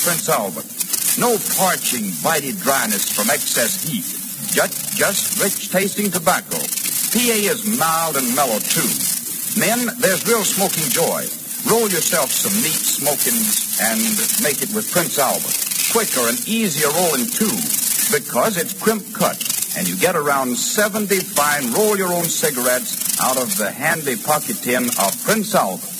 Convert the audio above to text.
Prince Albert. No parching, bitey dryness from excess heat. Just rich-tasting tobacco. PA is mild and mellow, too. Men, there's real smoking joy. Roll yourself some neat smokings and make it with Prince Albert. Quicker and easier rolling, too, because it's crimp cut, and you get around 70 fine roll-your-own cigarettes out of the handy pocket tin of Prince Albert.